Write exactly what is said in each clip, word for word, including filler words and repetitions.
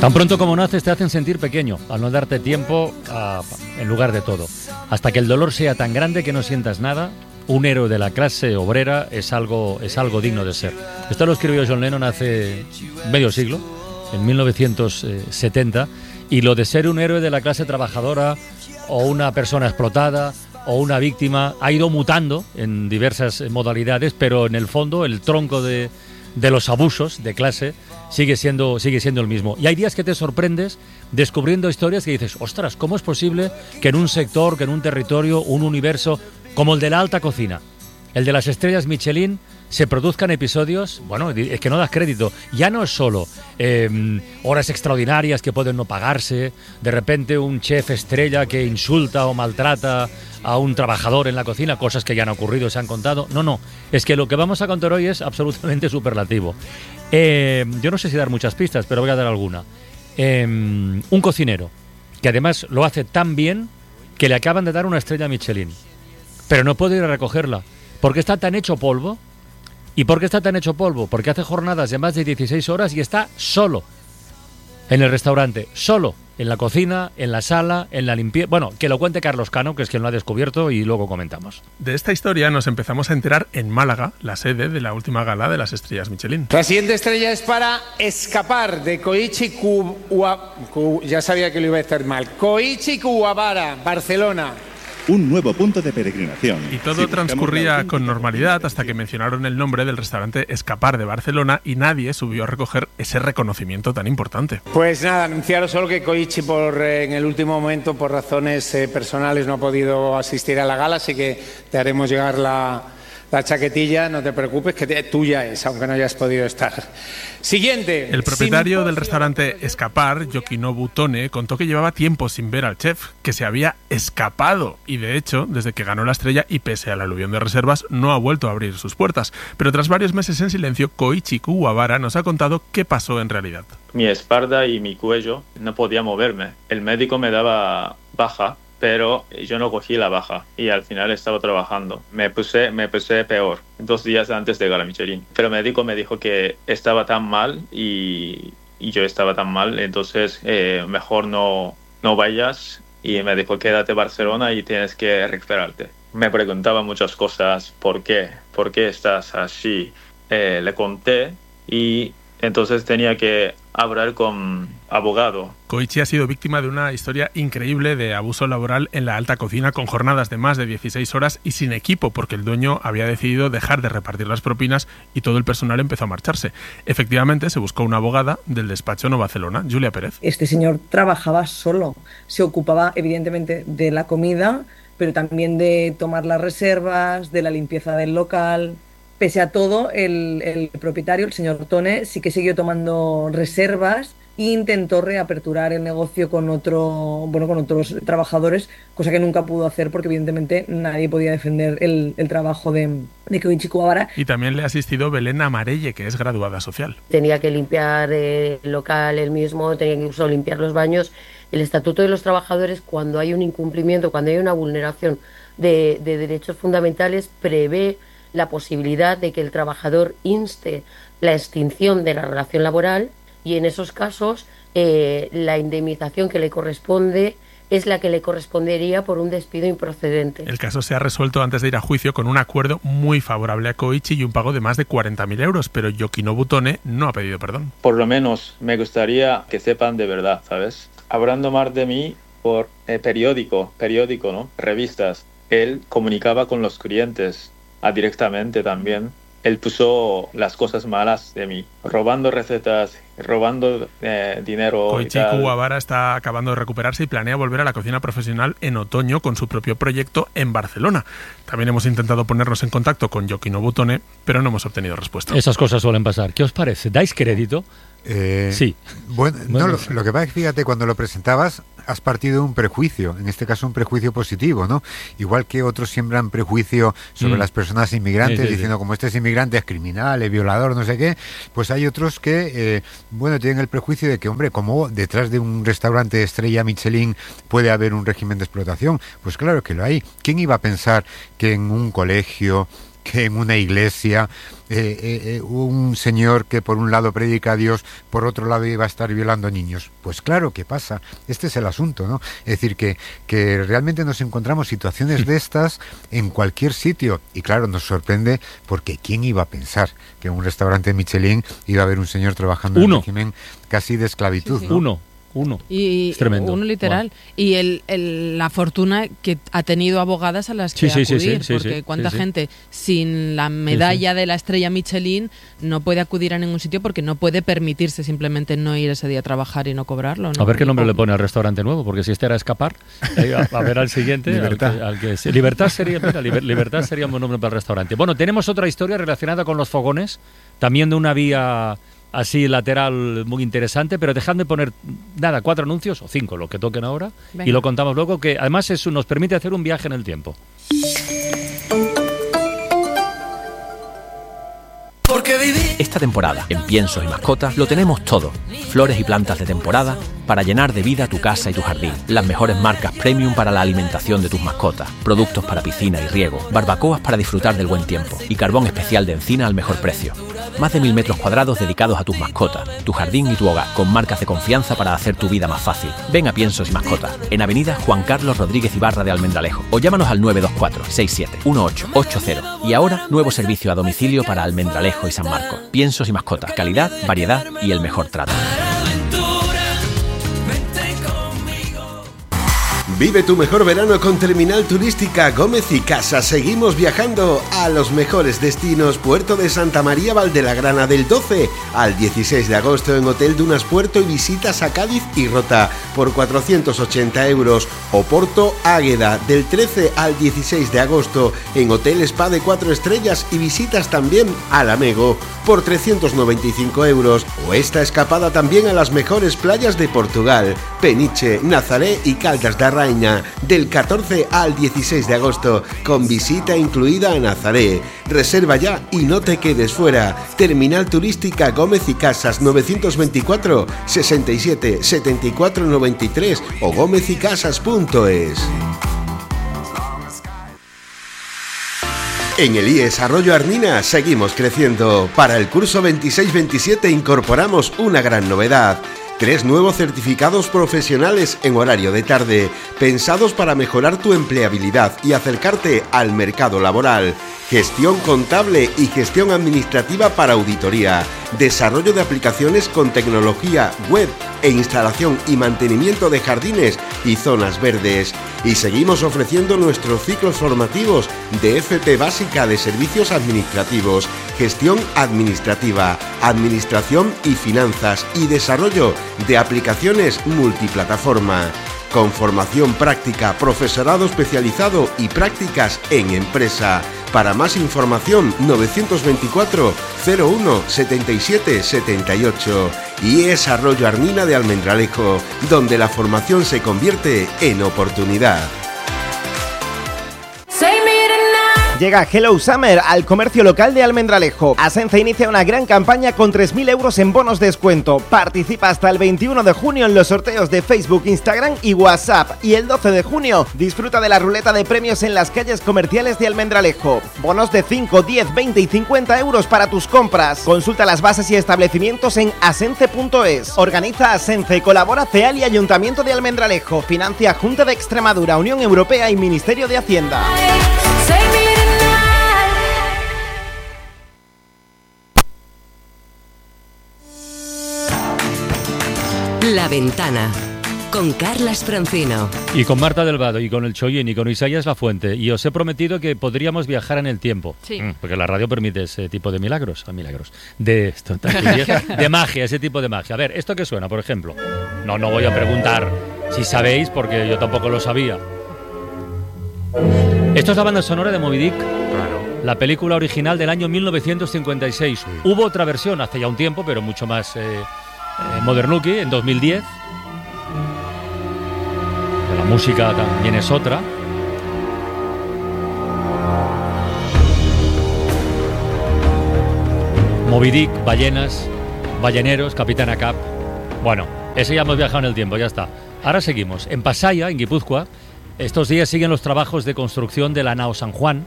Tan pronto como naces te hacen sentir pequeño, al no darte tiempo a, en lugar de todo. Hasta que el dolor sea tan grande que no sientas nada, un héroe de la clase obrera es algo, es algo digno de ser. Esto lo escribió John Lennon hace medio siglo, en mil novecientos setenta, y lo de ser un héroe de la clase trabajadora o una persona explotada o una víctima ha ido mutando en diversas modalidades, pero en el fondo el tronco de, de los abusos de clase sigue siendo, sigue siendo el mismo. Y hay días que te sorprendes descubriendo historias que dices, ostras, ¿cómo es posible que en un sector, que en un territorio, un universo como el de la alta cocina, el de las estrellas Michelin, se produzcan episodios, bueno, es que no das crédito. Ya no es solo eh, horas extraordinarias que pueden no pagarse, de repente un chef estrella que insulta o maltrata a un trabajador en la cocina, cosas que ya han ocurrido, se han contado. No, no, es que lo que vamos a contar hoy es absolutamente superlativo. Eh, yo no sé si dar muchas pistas, pero voy a dar alguna. Eh, un cocinero, que además lo hace tan bien que le acaban de dar una estrella Michelin, pero no puede ir a recogerla, porque está tan hecho polvo. ¿Y por qué está tan hecho polvo? Porque hace jornadas de más de dieciséis horas y está solo en el restaurante, solo en la cocina, en la sala, en la limpieza. Bueno, que lo cuente Carlos Cano, que es quien lo ha descubierto, y luego comentamos. De esta historia nos empezamos a enterar en Málaga, la sede de la última gala de las estrellas Michelin. La siguiente estrella es para Escapar, de Koichi Kuwabara. Ya sabía que lo iba a decir mal. Koichi Kuwabara, Barcelona. Un nuevo punto de peregrinación. Y todo transcurría con normalidad hasta que mencionaron el nombre del restaurante Escapar de Barcelona y nadie subió a recoger ese reconocimiento tan importante. Pues nada, anunciaros solo que Koichi por, eh, en el último momento, por razones eh, personales, no ha podido asistir a la gala, así que te haremos llegar la, la chaquetilla, no te preocupes, que te, tuya es, aunque no hayas podido estar. Siguiente. El propietario del restaurante Escapar, Yokinobu Tone, contó que llevaba tiempo sin ver al chef, que se había escapado y de hecho, desde que ganó la estrella y pese al aluvión de reservas, no ha vuelto a abrir sus puertas. Pero tras varios meses en silencio, Koichi Kuwabara nos ha contado qué pasó en realidad. Mi espalda y mi cuello no podía moverme. El médico me daba baja, pero yo no cogí la baja y al final estaba trabajando. Me puse, me puse peor dos días antes de Gala Michelin. Pero el médico me dijo que estaba tan mal y, y yo estaba tan mal, entonces eh, mejor no, no vayas, y me dijo quédate en Barcelona y tienes que recuperarte. Me preguntaba muchas cosas, ¿por qué? ¿Por qué estás así? Eh, le conté y entonces tenía que hablar con abogado. Koichi ha sido víctima de una historia increíble de abuso laboral en la alta cocina, con jornadas de más de dieciséis horas y sin equipo, porque el dueño había decidido dejar de repartir las propinas y todo el personal empezó a marcharse. Efectivamente, se buscó una abogada del despacho Nova Barcelona, Julia Pérez. Este señor trabajaba solo, se ocupaba evidentemente de la comida, pero también de tomar las reservas, de la limpieza del local. Pese a todo, el, el propietario, el señor Tone, sí que siguió tomando reservas e intentó reaperturar el negocio con otro, bueno, con otros trabajadores, cosa que nunca pudo hacer porque evidentemente nadie podía defender el, el trabajo de, de Koichi Kuwabara. Y también le ha asistido Belén Amarelle, que es graduada social. Tenía que limpiar el local él mismo, tenía que incluso limpiar los baños. El Estatuto de los Trabajadores, cuando hay un incumplimiento, cuando hay una vulneración de, de derechos fundamentales, prevé la posibilidad de que el trabajador inste la extinción de la relación laboral y en esos casos eh, la indemnización que le corresponde es la que le correspondería por un despido improcedente. El caso se ha resuelto antes de ir a juicio con un acuerdo muy favorable a Koichi y un pago de más de cuarenta mil euros, pero Yokinobu Tone no ha pedido perdón. Por lo menos me gustaría que sepan de verdad, ¿sabes? Hablando más de mí por eh, periódico, periódico, ¿no? Revistas. Él comunicaba con los clientes Ah, directamente también. Él puso las cosas malas de mí, robando recetas, robando eh, dinero. Koichi Kuwabara está acabando de recuperarse y planea volver a la cocina profesional en otoño con su propio proyecto en Barcelona. También hemos intentado ponernos en contacto con Yokinobu Tone, pero no hemos obtenido respuesta. Esas cosas suelen pasar. ¿Qué os parece? ¿Dais crédito? Eh, sí. Bueno, no, lo, lo que pasa es que, fíjate, cuando lo presentabas has partido de un prejuicio, en este caso un prejuicio positivo, ¿no? Igual que otros siembran prejuicio sobre mm. las personas inmigrantes, sí, sí, diciendo sí. como este es inmigrante es criminal, es violador, no sé qué, pues hay otros que, eh, bueno, tienen el prejuicio de que, hombre, como detrás de un restaurante estrella Michelin puede haber un régimen de explotación. Pues claro que lo hay. ¿Quién iba a pensar que en un colegio, que en una iglesia eh, eh, un señor que por un lado predica a Dios, por otro lado iba a estar violando niños. Pues claro que pasa, este es el asunto, ¿no? Es decir, que, que realmente nos encontramos situaciones de estas en cualquier sitio, y claro, nos sorprende porque ¿quién iba a pensar que en un restaurante Michelin iba a haber un señor trabajando Uno. en un régimen casi de esclavitud? Sí, sí. ¿no? Uno. Uno. Y es tremendo. Uno literal. Bueno. Y el, el, la fortuna que ha tenido abogadas a las que sí, sí, acudir, sí, sí, porque sí, cuánta sí, gente sí. sin la medalla sí, sí. de la estrella Michelin no puede acudir a ningún sitio porque no puede permitirse simplemente no ir ese día a trabajar y no cobrarlo, ¿no? A ver qué nombre le pone al restaurante nuevo, porque si este era escapar, eh, a, a ver al siguiente. Libertad. Al que, al que, Libertad sería, mira, liber, Libertad sería un buen nombre para el restaurante. Bueno, tenemos otra historia relacionada con los fogones, también de una vía así lateral muy interesante, pero dejadme poner, nada, cuatro anuncios, o cinco, lo que toquen ahora, Venga. y lo contamos luego, que además eso nos permite hacer un viaje en el tiempo. Esta temporada, en Piensos y Mascotas, lo tenemos todo. Flores y plantas de temporada para llenar de vida tu casa y tu jardín. Las mejores marcas premium para la alimentación de tus mascotas. Productos para piscina y riego. Barbacoas para disfrutar del buen tiempo. Y carbón especial de encina al mejor precio. Más de mil metros cuadrados dedicados a tus mascotas, tu jardín y tu hogar, con marcas de confianza para hacer tu vida más fácil. Ven a Piensos y Mascotas, en Avenida Juan Carlos Rodríguez Ibarra de Almendralejo, o llámanos al nueve dos cuatro, seis siete, uno ocho ocho cero. Y ahora, nuevo servicio a domicilio para Almendralejo y San Marcos. Piensos y Mascotas, calidad, variedad y el mejor trato. Vive tu mejor verano con Terminal Turística Gómez y Casas. Seguimos viajando a los mejores destinos. Puerto de Santa María Valdelagrana del doce al dieciséis de agosto en Hotel Dunas Puerto y visitas a Cádiz y Rota por cuatrocientos ochenta euros. O Porto Águeda del trece al dieciséis de agosto en Hotel Spa de cuatro estrellas y visitas también a Lamego por trescientos noventa y cinco euros. O esta escapada también a las mejores playas de Portugal, Peniche, Nazaré y Caldas de Arraia del catorce al dieciséis de agosto, con visita incluida a Nazaré. Reserva ya y no te quedes fuera. Terminal Turística Gómez y Casas, novecientos veinticuatro, sesenta y siete, setenta y cuatro noventa y tres o gómez y casas punto es. En el I E S Arroyo Arnina seguimos creciendo. Para el curso veintiséis veintisiete incorporamos una gran novedad. Tres nuevos certificados profesionales en horario de tarde, pensados para mejorar tu empleabilidad y acercarte al mercado laboral. Gestión contable y gestión administrativa para auditoría. Desarrollo de aplicaciones con tecnología web e instalación y mantenimiento de jardines y zonas verdes. Y seguimos ofreciendo nuestros ciclos formativos de F P básica de servicios administrativos, gestión administrativa, administración y finanzas y desarrollo de aplicaciones multiplataforma. Con formación práctica, profesorado especializado y prácticas en empresa. Para más información, novecientos veinticuatro, cero uno, setenta y siete, setenta y ocho. I E S Arroyo Arnina de Almendralejo, donde la formación se convierte en oportunidad. Llega Hello Summer al comercio local de Almendralejo. Asenza inicia una gran campaña con tres mil euros en bonos de descuento. Participa hasta el veintiuno de junio en los sorteos de Facebook, Instagram y WhatsApp. Y el doce de junio disfruta de la ruleta de premios en las calles comerciales de Almendralejo. Bonos de cinco, diez, veinte y cincuenta euros para tus compras. Consulta las bases y establecimientos en asence punto es. Organiza Asence, colabora CEAL y Ayuntamiento de Almendralejo. Financia Junta de Extremadura, Unión Europea y Ministerio de Hacienda. La Ventana, con Carlas Francino. Y con Marta del Vado, y con el Chollín, y con Isaías Lafuente. Y os he prometido que podríamos viajar en el tiempo. Sí. Porque la radio permite ese tipo de milagros. A milagros. De esto, de magia, ese tipo de magia. A ver, ¿esto qué suena, por ejemplo? No, no voy a preguntar si sabéis, porque yo tampoco lo sabía. Esto es la banda sonora de Moby Dick. Claro. La película original del año mil novecientos cincuenta y seis. Sí. Hubo otra versión hace ya un tiempo, pero mucho más... Eh, Eh, Modernuki, en dos mil diez. La música también es otra. Moby Dick, ballenas, balleneros, Capitana Cap. Bueno, ese ya hemos viajado en el tiempo, ya está. Ahora seguimos. En Pasaya, en Guipúzcoa, estos días siguen los trabajos de construcción de la nao San Juan,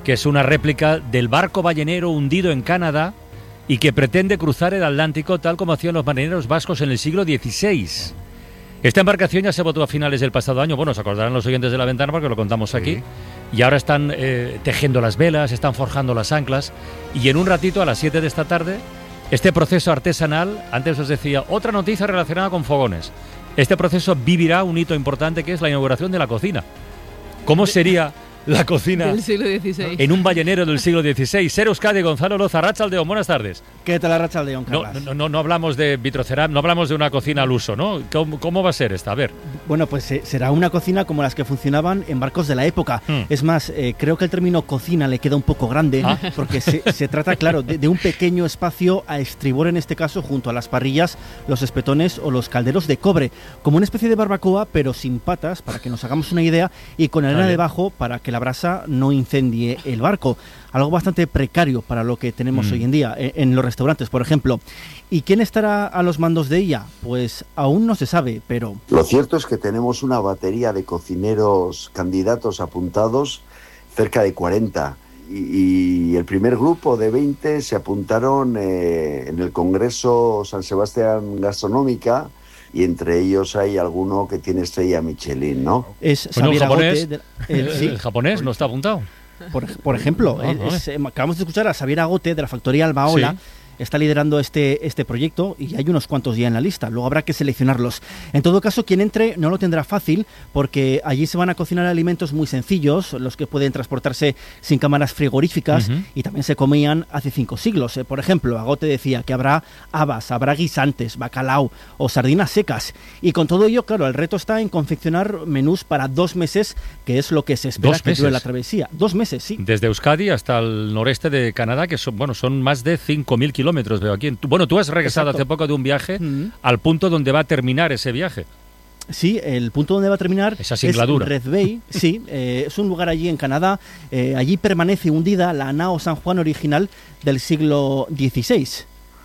que es una réplica del barco ballenero hundido en Canadá y que pretende cruzar el Atlántico tal como hacían los marineros vascos en el siglo dieciséis. Esta embarcación ya se votó a finales del pasado año, bueno, se acordarán los oyentes de La Ventana porque lo contamos aquí, sí. Y ahora están eh, tejiendo las velas, están forjando las anclas, y en un ratito, a las siete de esta tarde, este proceso artesanal, antes os decía, otra noticia relacionada con fogones, este proceso vivirá un hito importante que es la inauguración de la cocina. ¿Cómo sería la cocina del siglo dieciséis en un ballenero del siglo dieciséis? Ser Euskadi, Gonzalo Loza, Arratsaldeon, buenas tardes. ¿Qué tal, Arratsaldeon, Carlas? No, no, no, no hablamos de vitrocerámica, no hablamos de una cocina al uso, ¿no? ¿Cómo, cómo va a ser esta? A ver. Bueno, pues eh, será una cocina como las que funcionaban en barcos de la época. Hmm. Es más, eh, creo que el término cocina le queda un poco grande, ¿Ah? porque se, se trata, claro, de, de un pequeño espacio a estribor, en este caso, junto a las parrillas, los espetones o los calderos de cobre, como una especie de barbacoa, pero sin patas, para que nos hagamos una idea, y con arena debajo para que la brasa no incendie el barco. Algo bastante precario para lo que tenemos mm. hoy en día en, en los restaurantes, por ejemplo. ¿Y quién estará a los mandos de ella? Pues aún no se sabe, pero... Lo cierto es que tenemos una batería de cocineros candidatos apuntados, cerca de cuarenta, y, y el primer grupo de veinte se apuntaron eh, en el Congreso San Sebastián Gastronómica, y entre ellos hay alguno que tiene estrella Michelin, ¿no? Es bueno, Xavier el japonés, Agote, de, el, sí. el japonés no está apuntado. Por, por ejemplo, no, no, es, eh, acabamos de escuchar a Xavier Agote de la factoría Albaola. Sí. Está liderando este, este proyecto y hay unos cuantos ya en la lista, luego habrá que seleccionarlos. En todo caso, quien entre no lo tendrá fácil porque allí se van a cocinar alimentos muy sencillos, los que pueden transportarse sin cámaras frigoríficas uh-huh. y también se comían hace cinco siglos. Eh, por ejemplo, Agote decía que habrá habas, habrá guisantes, bacalao o sardinas secas. Y con todo ello, claro, el reto está en confeccionar menús para dos meses, que es lo que se espera que dure la travesía. Dos meses, sí. Desde Euskadi hasta el noreste de Canadá, que son, bueno, son más de cinco mil kilómetros. Kilómetros veo aquí. Bueno, tú has regresado Exacto. hace poco de un viaje mm. al punto donde va a terminar ese viaje. Sí, el punto donde va a terminar Esa singladura. es Red Bay. Sí, eh, es un lugar allí en Canadá. Eh, allí permanece hundida la nao San Juan original del siglo dieciséis.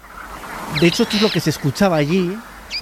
De hecho, esto es lo que se escuchaba allí.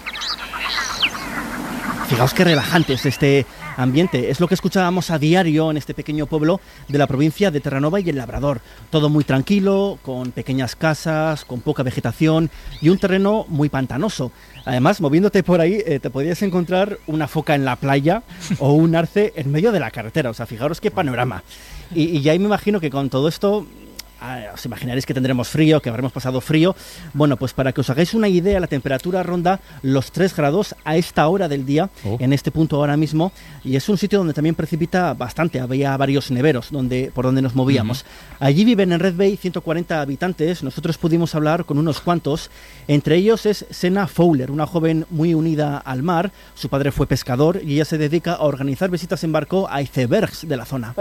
Fijaos qué relajante es este ambiente. Es lo que escuchábamos a diario en este pequeño pueblo de la provincia de Terranova y el Labrador. Todo muy tranquilo, con pequeñas casas, con poca vegetación y un terreno muy pantanoso. Además, moviéndote por ahí, eh, te podrías encontrar una foca en la playa o un arce en medio de la carretera. O sea, fijaros qué panorama. Y, y ya me imagino que con todo esto... Ah, os imaginaréis que tendremos frío, que habremos pasado frío. Bueno, pues para que os hagáis una idea, la temperatura ronda los tres grados a esta hora del día, oh. en este punto ahora mismo, y es un sitio donde también precipita bastante. Había varios neveros donde, por donde nos movíamos. Uh-huh. Allí viven en Red Bay ciento cuarenta habitantes. Nosotros pudimos hablar con unos cuantos. Entre ellos es Sena Fowler, una joven muy unida al mar. Su padre fue pescador y ella se dedica a organizar visitas en barco a icebergs de la zona.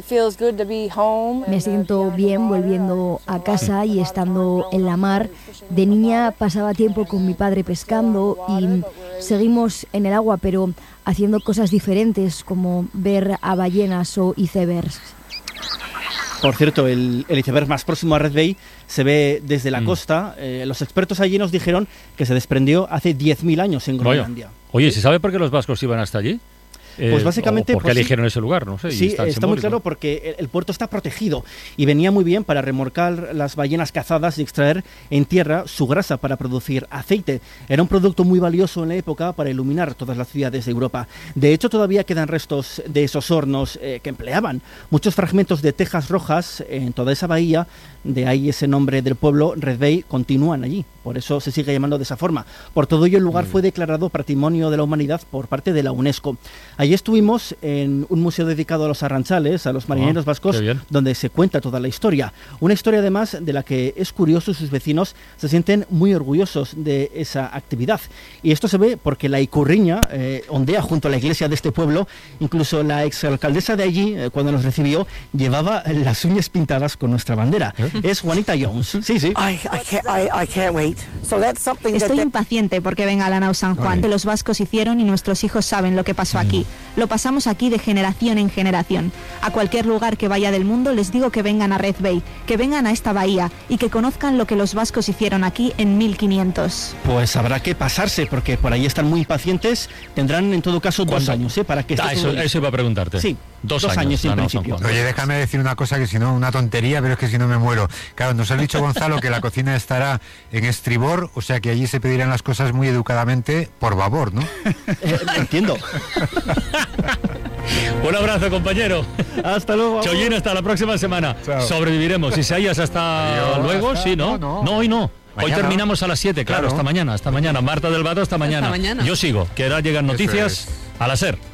Me siento bien volviendo a casa y estando en la mar. De niña pasaba tiempo con mi padre pescando y seguimos en el agua, pero haciendo cosas diferentes como ver a ballenas o icebergs. Por cierto, el, el iceberg más próximo a Red Bay se ve desde la mm. costa. Eh, los expertos allí nos dijeron que se desprendió hace diez mil años en Groenlandia. Oye, ¿se sabe por qué los vascos iban hasta allí? Pues básicamente... ¿Por qué pues, eligieron ese lugar? No sé. Sí, está, está muy claro porque el, el puerto está protegido y venía muy bien para remolcar las ballenas cazadas y extraer en tierra su grasa para producir aceite. Era un producto muy valioso en la época para iluminar todas las ciudades de Europa. De hecho, todavía quedan restos de esos hornos eh, que empleaban. Muchos fragmentos de tejas rojas en toda esa bahía, de ahí ese nombre del pueblo, Red Bay, continúan allí. Por eso se sigue llamando de esa forma. Por todo ello, el lugar mm. fue declarado Patrimonio de la Humanidad por parte de la UNESCO. Allí estuvimos en un museo dedicado a los arranchales, a los marineros oh, vascos, donde se cuenta toda la historia. Una historia además de la que es curioso, sus vecinos se sienten muy orgullosos de esa actividad. Y esto se ve porque la Icurriña eh, ondea junto a la iglesia de este pueblo. Incluso la exalcaldesa de allí, eh, cuando nos recibió, llevaba las uñas pintadas con nuestra bandera. ¿Eh? Es Juanita Jones. Sí, sí. I, I can't, I, I can't wait. So that's something Estoy that impaciente porque venga la nao San Juan, que los vascos hicieron y nuestros hijos saben lo que pasó aquí. Mm. Lo pasamos aquí de generación en generación. A cualquier lugar que vaya del mundo les digo que vengan a Red Bay, que vengan a esta bahía y que conozcan lo que los vascos hicieron aquí en mil quinientos. Pues habrá que pasarse porque por ahí están muy impacientes. Tendrán en todo caso dos años ¿eh? para que... Ah, eso, eso iba a preguntarte. Sí. Dos, Dos años, años en la Nau principio. San Juan. Oye, déjame decir una cosa que si no, una tontería, pero es que si no me muero. Claro, nos ha dicho Gonzalo que la cocina estará en estribor, o sea que allí se pedirán las cosas muy educadamente por babor, ¿no? Eh, entiendo. Un abrazo, compañero. Hasta luego. Chollín, hasta la próxima semana. Chao. Sobreviviremos. Isaías, hasta Adiós, luego. Hasta, sí, ¿no? No, no, hoy no. Mañana. Hoy terminamos a las siete, claro, claro, hasta mañana, hasta mañana. Marta del Vado, hasta mañana. Hasta mañana. Yo sigo, que ahora llegan noticias es. a la SER.